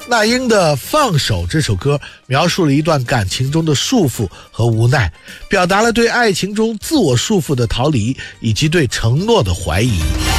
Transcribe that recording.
那英的《放手》这首歌描述了一段感情中的束缚和无奈，表达了对爱情中自我束缚的逃离，以及对承诺的怀疑。